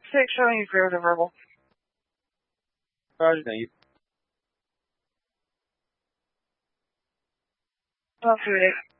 6 showing you clear as a verbal. Roger, thank you. 1228.